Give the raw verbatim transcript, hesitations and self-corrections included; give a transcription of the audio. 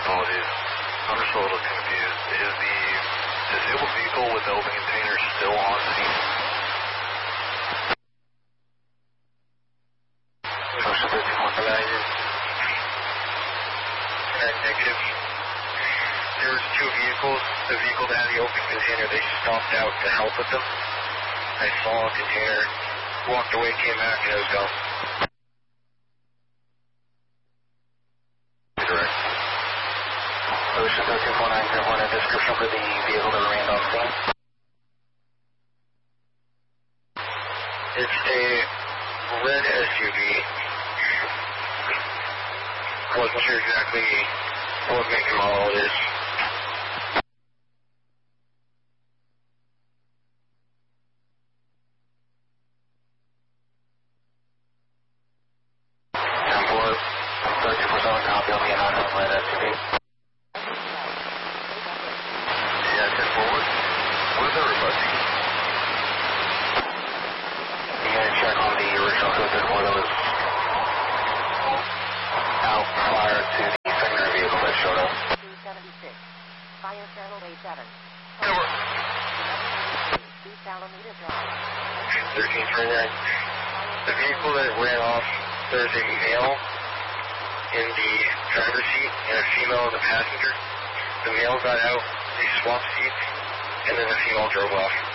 apologies. I'm just a little confused. Is the disabled vehicle with the open container still on scene? Ocean thirty-one. Negative. There was two vehicles. The vehicle that had the open container, they stopped out to help with them. I saw a container, walked away, came back, and it was gone. Direct. Ocean thirteen four nine zero one, a description for the vehicle that remained on scene. It's a red S U V. Wasn't sure exactly what make and model it is. ten four, thirty-two forty-seven, copy on the unknown red S U V. Yeah, ten forward. What is that requesting? You gotta check on the original code thirty-four that was out prior to the secondary vehicle that showed up. two seventy-six, fire channel A seven. Over. East Alameda Drive. thirteen twenty-nine. The vehicle that ran off, there's a male in the driver's seat and a female in the passenger. The male got out, they swapped seats, and then the female drove off.